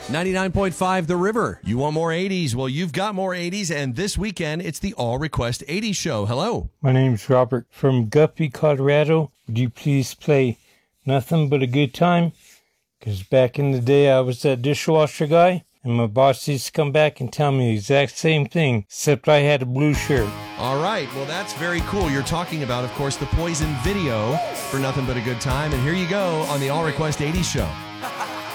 99.5 The River. You want more 80s? Well, you've got more 80s, and this weekend, it's the All Request 80s show. Hello. My name's Robert from Guppy, Colorado. Would you please play Nothing But a Good Time? Because back in the day, I was that dishwasher guy, and my boss used to come back and tell me the exact same thing, except I had a blue shirt. All right. Well, that's very cool. You're talking about, of course, the Poison video for Nothing But a Good Time. And here you go on the All Request 80s show.